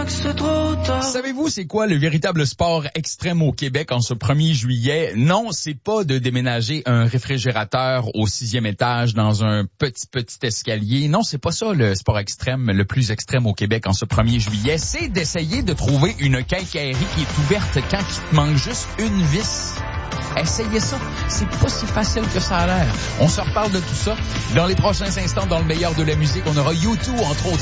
que c'est trop tard. Savez-vous c'est quoi le véritable sport extrême au Québec en ce 1er juillet? Non, c'est pas de déménager un réfrigérateur au 6e étage dans un petit escalier. Non, c'est pas ça le sport extrême, le plus extrême au Québec en ce 1er juillet. C'est d'essayer de trouver une quincaillerie qui est ouverte quand il te manque juste une vis. Essayez ça. C'est pas si facile que ça a l'air. On se reparle de tout ça dans les prochains instants. Dans le meilleur de la musique, on aura U2 entre autres.